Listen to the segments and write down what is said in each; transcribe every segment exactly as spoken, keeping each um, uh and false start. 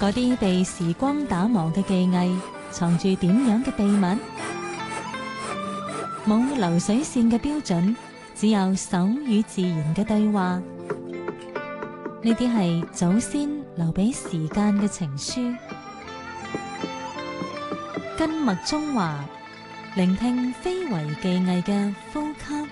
嗰啲被時光打磨嘅技藝，藏住點樣嘅秘密？冇流水線嘅標準，只有手與自然嘅對話。呢啲係祖先留俾時間嘅情書。根脈中華，聆聽非遺技藝嘅呼吸。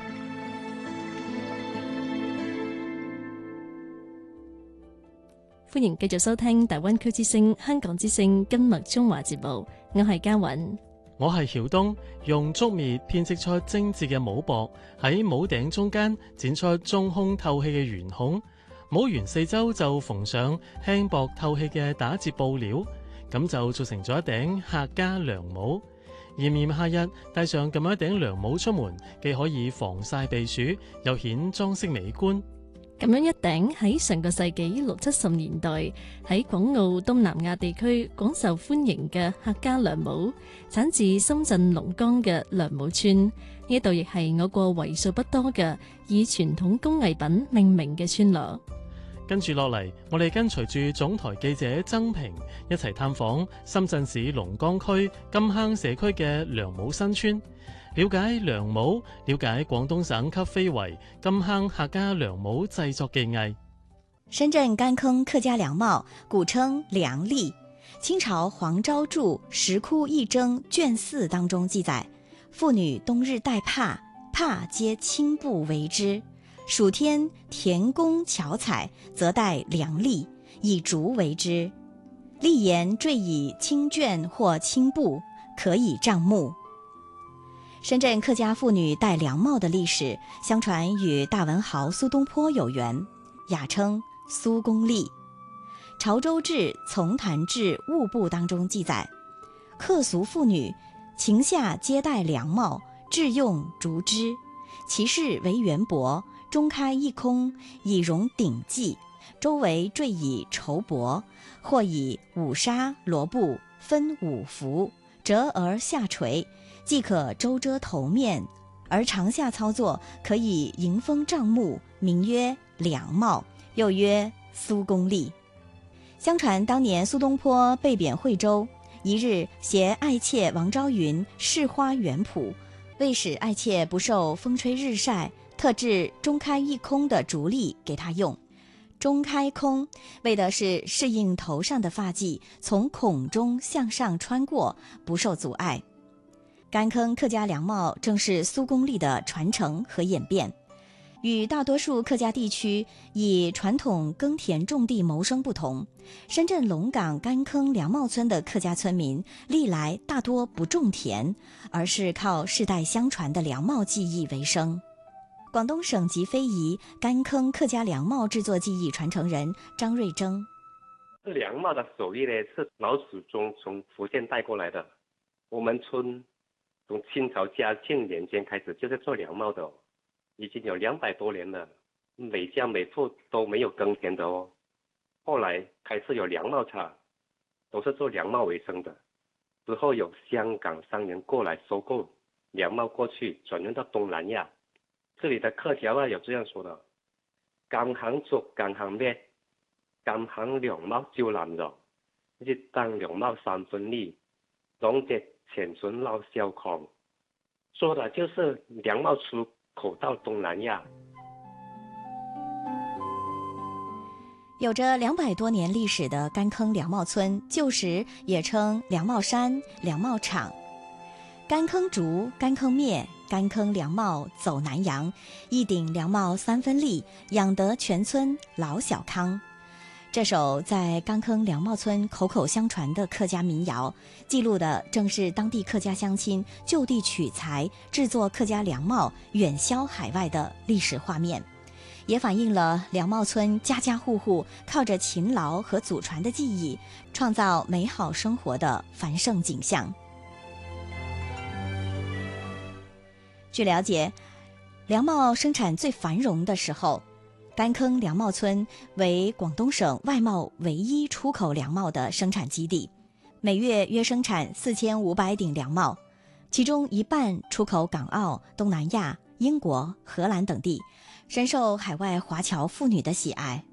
歡迎繼續收聽大灣區之聲、香港之聲根脈中華節目，我係嘉韻， 我係曉東。用竹篾編織出精緻嘅帽膊，喺帽頂中間剪出中空透氣嘅圓孔，帽緣四周就縫上輕薄透氣嘅打折布料，咁就做成咗一頂客家涼帽。炎炎夏日戴上咁樣一頂涼帽出門，既可以防曬避暑，又顯裝飾美觀。 咁樣一頂喺上個世紀六七十年代喺港澳東南亞地區廣受歡迎嘅客家涼帽，產自深圳龍崗嘅涼帽村，呢度亦係我國為數不多嘅以傳統工藝品命名嘅村落。 跟住落嚟，我哋跟隨住總台記者曾平一齊探訪深圳市龍崗區金坑社區嘅涼帽新村，了解涼帽，了解廣東省級非遺金坑客家涼帽製作技藝。 深圳乾坑客家涼帽，古稱涼笠，清朝黃昭著《石窟一征》卷四當中記載，婦女冬日戴帕，帕皆青布為之。暑天田工巧采，則戴涼笠，以竹為之。笠沿綴以青絹或青布，可以障目。深圳客家婦女戴涼帽的歷史，相傳與大文豪蘇東坡有緣，雅稱蘇公笠。潮州志《從壇志物部》當中記載，客俗婦女晴夏皆戴涼帽，置用竹枝，其飾為圓帛，中開一空，以容頂髻，周圍綴以綢帛，或以五紗羅布分五幅，折而下垂，既可周遮頭面，而長夏操作可以迎風障目，名曰涼帽，又曰蘇公笠。相傳當年蘇東坡被貶惠州，一日攜愛妾王昭雲試花園圃，為使愛妾不受風吹日曬，特制中開一空的竹笠給她用。中開空為的是適應頭上的髮髻從孔中向上穿過，不受阻礙。乾坑客家涼帽正是蘇公笠的傳承和演變。與大多數客家地區以傳統耕田種地謀生不同，深圳龍崗乾坑涼帽村的客家村民歷來大多不種田，而是靠世代相傳的涼帽技藝為生。廣東省級非遺乾坑客家涼帽製作技藝傳承人張瑞征。 涼帽的手藝呢，是老祖宗從福建帶過來的。我們村從清朝嘉慶年間開始就是做涼帽的，已經有兩百多年了，每家每戶都沒有耕田的哦。後來開始有涼帽廠，都是做涼帽為生的。之後有香港商人過來收購涼帽，過去轉運到東南亞。這裡的客家話有這樣說的：金坑族金坑咩？金坑涼帽招男咗，一當涼帽三分利，兩隻前唇老小康。說的就是涼帽出口到東南亞。 有着兩百多年歷史的乾坑涼帽村，舊時也稱涼帽山、涼帽場。乾坑竹、乾坑篾、乾坑涼帽走南洋，一頂涼帽三分利，養得全村老小康。這首在乾坑涼帽村口口相傳的客家民謠，記錄的正是當地客家鄉親就地取材製作客家涼帽遠銷海外的歷史畫面，也反映了涼帽村家家戶戶靠着勤勞和祖傳的技藝，創造美好生活的繁盛景象。據了解，涼帽生產最繁榮的時候，乾坑涼帽村為廣東省外貿唯一出口涼帽的生產基地，每月約生產四千五百頂涼帽，其中一半出口港澳、東南亞、英國、荷蘭等地，深受海外華僑婦女的喜愛。